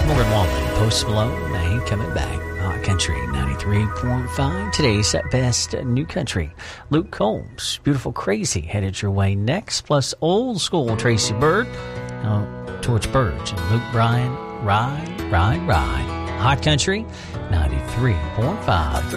Morgan Wallen, Post Malone, I Ain't Coming Back. Hot Country 93.5. Today's best new country. Luke Combs, Beautiful Crazy, headed your way next. Plus old school Tracy Byrd, Torch Burge, and Luke Bryan, Ride, Ride, Ride. Hot Country 93.5.